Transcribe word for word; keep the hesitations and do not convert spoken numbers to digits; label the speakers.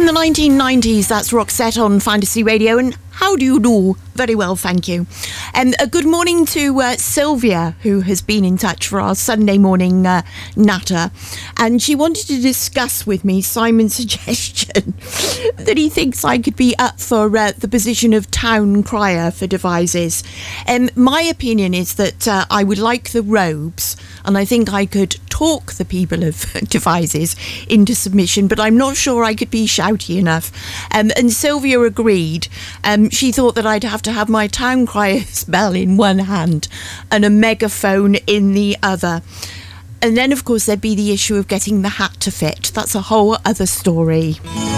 Speaker 1: the nineteen nineties, that's Roxette on Fantasy Radio, and how do you do? Very well, thank you. And um, a good morning to uh, Sylvia, who has been in touch for our Sunday morning uh, natter, and she wanted to discuss with me Simon's suggestion that he thinks I could be up for uh, the position of town crier for Devizes. Um, my opinion is that uh, I would like the robes, and I think I could talk the people of Devizes into submission, but I'm not sure I could be shouty enough. Um, and Sylvia agreed. Um, she thought that I'd have to have my town crier's bell in one hand and a megaphone in the other. And then, of course, there'd be the issue of getting the hat to fit. That's a whole other story.